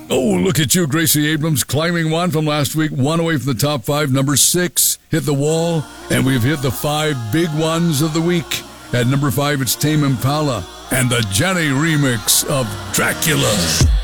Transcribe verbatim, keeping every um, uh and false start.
Oh, look at you, Gracie Abrams, climbing one from last week, one away from the top five. Number six, Hit the Wall, and we've hit the five big ones of the week. At number five, it's Tame Impala and the Jenny remix of Dracula.